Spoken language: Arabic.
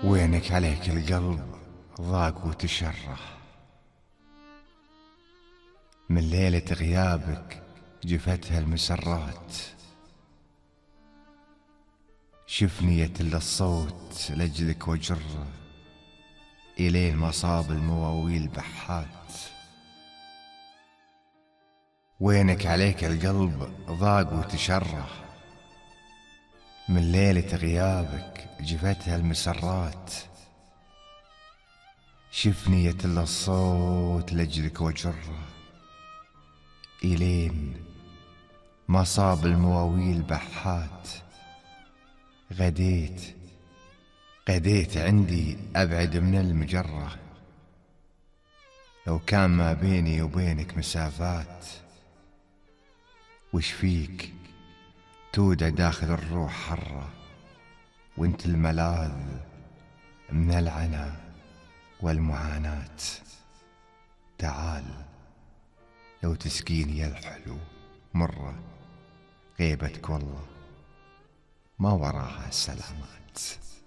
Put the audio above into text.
وينك عليك القلب ضاق وتشرح من ليلة غيابك جفتها المسرات. شفني إلا الصوت لأجلك وجره إلين ما صاب المواويل بحات. وينك عليك القلب ضاق وتشرح من ليلة غيابك جفتها المسرات. شفني إلا الصوت لأجلك وجره إلين ما صاب المواويل بحات. غديت عندي أبعد من المجرة، لو كان ما بيني وبينك مسافات. وش فيك تودع داخل الروح حرة، وانت الملاذ من العنا والمعاناة. تعال لو تسقيني يا الحلو مرة، غيبتك والله ما وراها سلامات.